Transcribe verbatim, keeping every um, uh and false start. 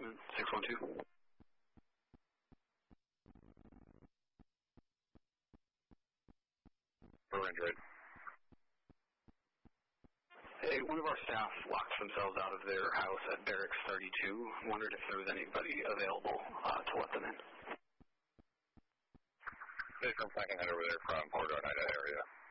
Department, six one two. For Android. Hey, one of our staff locked themselves out of their house at Barracks thirty-two. Wondered if there was anybody available uh, to let them in. There's some second head over there from Port Oneida area.